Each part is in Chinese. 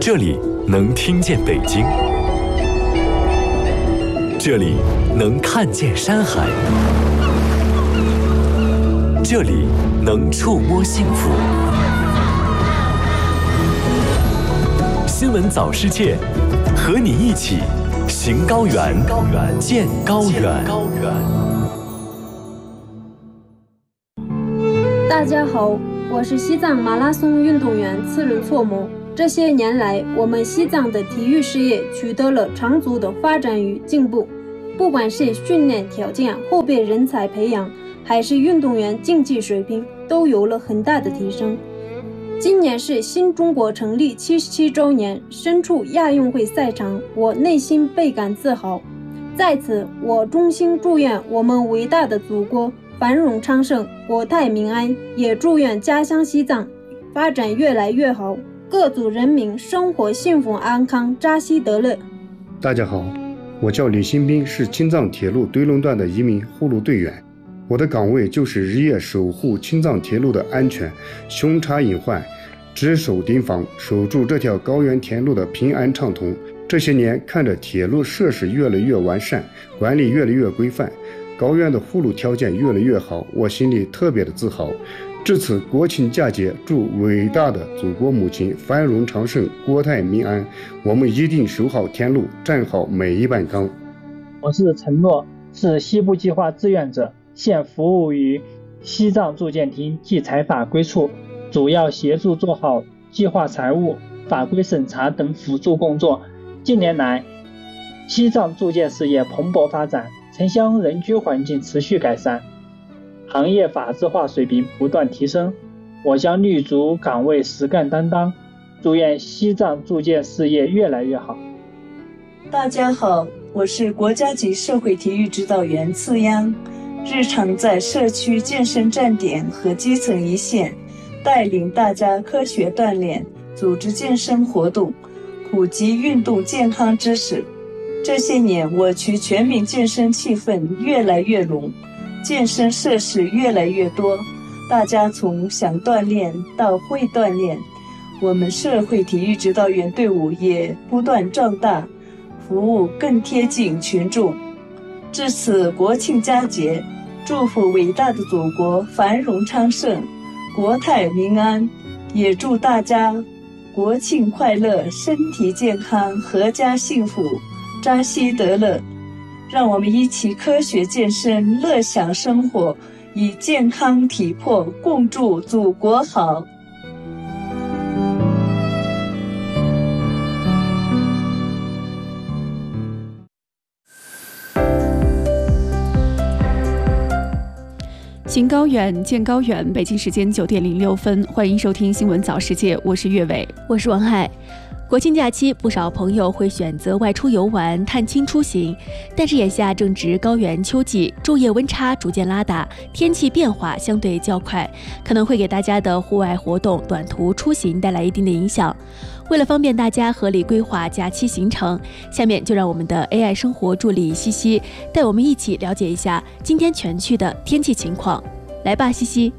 这里能听见北京，这里能看见山海，这里能触摸幸福。新闻早世界，和你一起行高原，见高原。 大家好，我是西藏马拉松运动员次仁措摩。这些年来，我们西藏的体育事业取得了长足的发展与进步，不管是训练条件、后备人才培养，还是运动员竞技水平，都有了很大的提升。今年是新中国成立77周年，身处亚运会赛场，我内心倍感自豪。在此，我衷心祝愿我们伟大的祖国繁荣昌盛，国泰民安，也祝愿家乡西藏发展越来越好，各族人民生活幸福安康，扎西德勒。 大家好，我叫李新斌，是青藏铁路堆龙段的一名护路队员。我的岗位就是日夜守护青藏铁路的安全，凶差隐患，值守盯防，守住这条高原铁路的平安畅通。这些年，看着铁路设施越来越完善，管理越来越规范，高原的护路条件越来越好，我心里特别的自豪。至此国庆佳节，祝伟大的祖国母亲繁荣昌盛，国泰民安。我们一定守好天路，站好每一板岗。 我是陈诺，是西部计划志愿者，现服务于西藏住建厅及财法规处，主要协助做好计划财务、法规审查等辅助工作。近年来，西藏住建事业蓬勃发展，城乡人居环境持续改善，行业法治化水平不断提升。我将立足岗位实干担当，祝愿西藏住建事业越来越好。 大家好，我是国家级社会体育指导员次央，日常在社区健身站点和基层一线带领大家科学锻炼，组织健身活动，普及运动健康知识。这些年，我区全民健身气氛越来越浓，健身设施越来越多，大家从想锻炼到会锻炼，我们社会体育指导员队伍也不断壮大，服务更贴近群众。至此国庆佳节，祝福伟大的祖国繁荣昌盛，国泰民安，也祝大家国庆快乐，身体健康，阖家幸福，扎西德勒。让我们一起科学健身，乐享生活，以健康体魄共祝祖国好。 行高远，见高远。北京时间9点06分，欢迎收听新闻早世界，我是岳伟， 我是王海。国庆假期，不少朋友会选择外出游玩、探亲出行，但是眼下正值高原秋季，昼夜温差逐渐拉大，天气变化相对较快，可能会给大家的户外活动、短途出行带来一定的影响。为了方便大家合理规划假期行程，下面就让我们的 AI 生活助理西西带我们一起了解一下今天全区的天气情况。来吧，西西。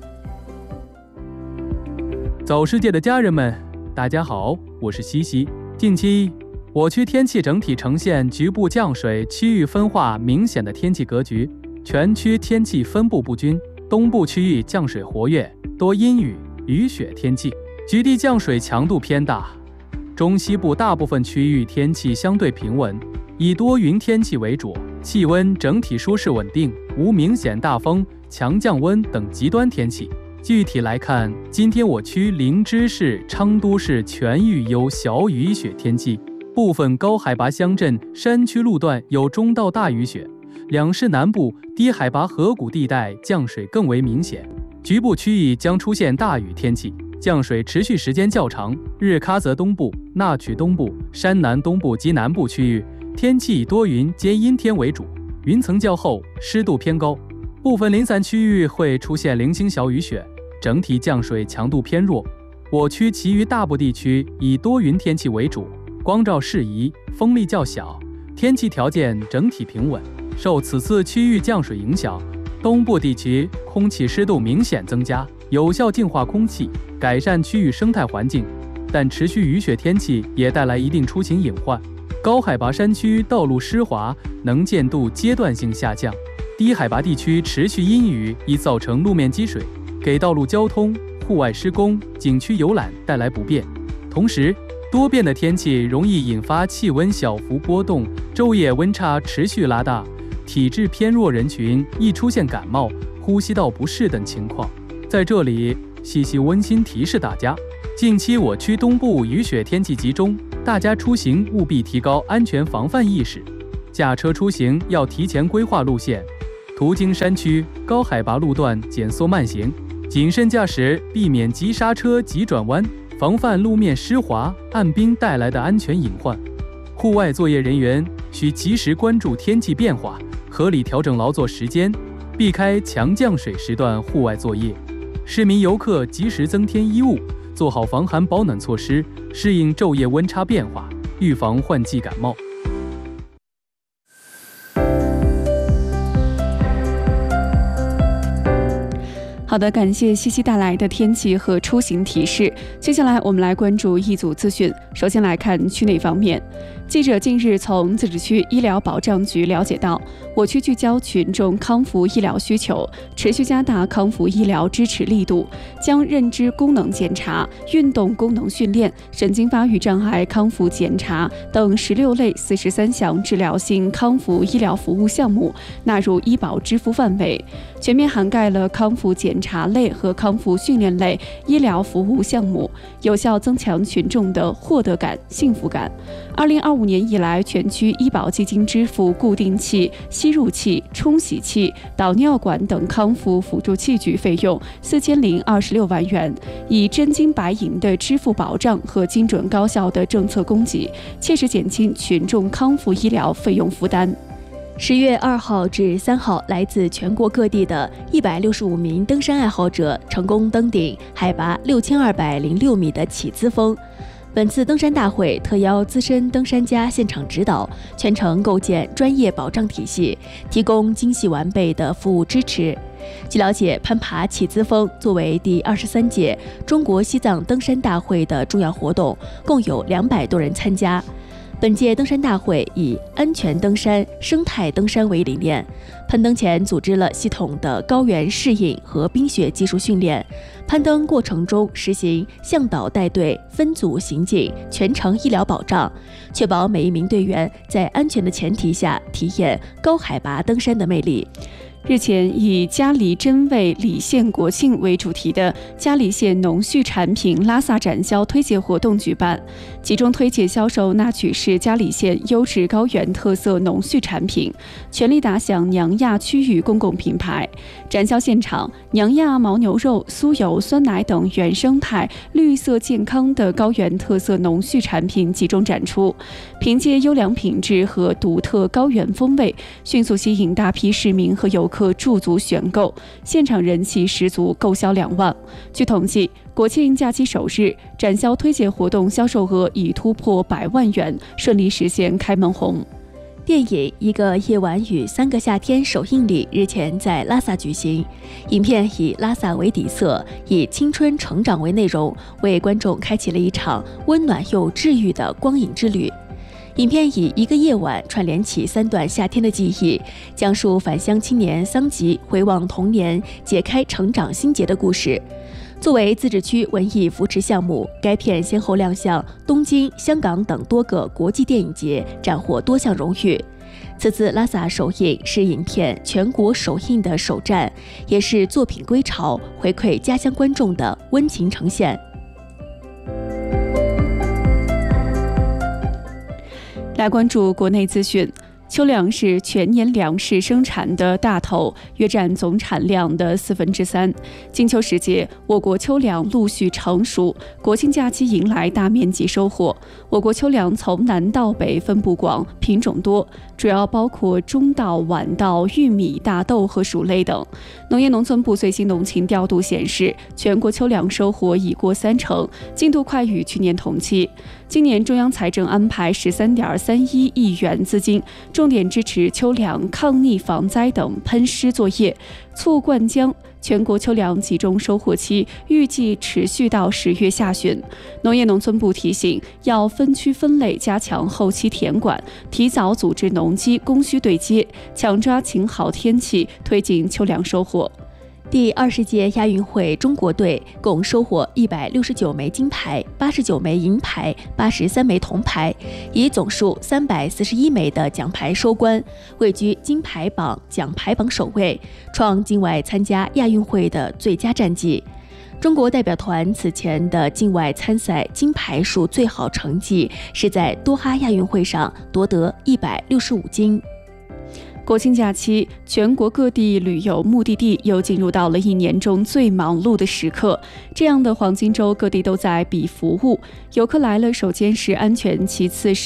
早世界的家人们，大家好，我是西西。近期我区天气整体呈现局部降水、区域分化明显的天气格局，全区天气分布不均，东部区域降水活跃，多阴雨、雨雪天气，局地降水强度偏大。中西部大部分区域天气相对平稳，以多云天气为主，气温整体舒适稳定，无明显大风、强降温等极端天气。具体来看，今天我区灵芝市、昌都市全域有小雨雪天气，部分高海拔乡镇、山区路段有中到大雨雪，两市南部低海拔河谷地带降水更为明显，局部区域将出现大雨天气，降水持续时间较长。日喀则东部、纳曲东部、山南东部及南部区域天气以多云兼阴天为主，云层较厚，湿度偏高，部分零散区域会出现零星小雨雪，整体降水强度偏弱。我区其余大部地区以多云天气为主，光照适宜，风力较小，天气条件整体平稳。受此次区域降水影响，东部地区空气湿度明显增加，有效净化空气，改善区域生态环境。 但持续雨雪天气也带来一定出行隐患。高海拔山区道路湿滑，能见度阶段性下降；低海拔地区持续阴雨，易造成路面积水，给道路交通、户外施工、景区游览带来不便。同时，多变的天气容易引发气温小幅波动，昼夜温差持续拉大，体质偏弱人群易出现感冒、呼吸道不适等情况。在这里，西西温馨提示大家，近期我区东部雨雪天气集中，大家出行务必提高安全防范意识，驾车出行要提前规划路线，途经山区、高海拔路段减速慢行，谨慎驾驶，避免急刹车、急转弯，防范路面湿滑、暗冰带来的安全隐患。户外作业人员需及时关注天气变化，合理调整劳作时间，避开强降水时段户外作业。市民游客及时增添衣物，做好防寒保暖措施，适应昼夜温差变化，预防换季感冒。 好的，感谢西西带来的天气和出行提示。接下来我们来关注一组资讯。首先来看区内方面，记者近日从自治区医疗保障局了解到，我区聚焦群众康复医疗需求，持续加大康复医疗支持力度，将认知功能检查、运动功能训练、神经发育障碍康复检查等16类43项治疗性康复医疗服务项目纳入医保支付范围，全面涵盖了康复检查类和康复训练类医疗服务项目，有效增强群众的获得感、幸福感。2025年以来，全区医保基金支付固定器、吸入器、冲洗器、导尿管等康复辅助器具费用4026万元，以真金白银的支付保障和精准高效的政策供给，切实减轻群众康复医疗费用负担。 10月2号至3号，来自全国各地的165名登山爱好者成功登顶海拔6206米的起子峰。本次登山大会特邀资深登山家现场指导，全程构建专业保障体系，提供精细完备的服务支持。据了解，攀爬起子峰作为第23届中国西藏登山大会的重要活动，共有200多人参加。本届登山大会以安全登山、生态登山为理念，攀登前组织了系统的高原适应和冰雪技术训练，攀登过程中实行向导带队、分组行进、全程医疗保障，确保每一名队员在安全的前提下体验高海拔登山的魅力。 日前，以嘉里真味里县国庆为主题的嘉里县农畜产品拉萨展销推介活动举办，集中推介销售那曲市嘉里县优质高原特色农畜产品，全力打响娘亚区域公共品牌。展销现场，娘亚牦牛肉、酥油、酸奶等原生态、绿色健康的高原特色农畜产品集中展出，凭借优良品质和独特高原风味，迅速吸引大批市民和游客驻足选购，现场人气十足，购销2万。据统计，国庆假期首日展销推介活动销售额已突破100万元，顺利实现开门红。 电影《一个夜晚与3个夏天》首映礼日前在拉萨举行，影片以拉萨为底色，以青春成长为内容，为观众开启了一场温暖又治愈的光影之旅。影片以一个夜晚串联起3段夏天的记忆，讲述返乡青年桑吉回望童年、解开成长心结的故事。作为自治区文艺扶持项目，该片先后亮相东京、香港等多个国际电影节，斩获多项荣誉。此次拉萨首映是影片全国首映的首站，也是作品归巢、回馈家乡观众的温情呈现。 来关注国内资讯。秋粮是全年粮食生产的大头，约占总产量的3/4。金秋时节，我国秋粮陆续成熟，国庆假期迎来大面积收获。我国秋粮从南到北分布广，品种多，主要包括中稻、晚稻、玉米、大豆和薯类等。农业农村部最新农情调度显示，全国秋粮收获已过30%，进度快于去年同期。今年中央财政安排13.31亿元资金，中重点支持秋粮抗逆防灾等喷施作业，促灌浆。全国秋粮集中收获期预计持续到10月下旬。农业农村部提醒，要分区分类加强后期田管，提早组织农机供需对接，抢抓晴好天气，推进秋粮收获。 第20届亚运会中国队共收获169枚金牌、89枚银牌、83枚铜牌，以总数341枚的奖牌收官，位居金牌榜、奖牌榜首位，创境外参加亚运会的最佳战绩。中国代表团此前的境外参赛金牌数最好成绩是在多哈亚运会上夺得165金。 国庆假期，全国各地旅游目的地又进入到了一年中最忙碌的时刻。这样的黄金周，各地都在比服务。游客来了，首先是安全，其次是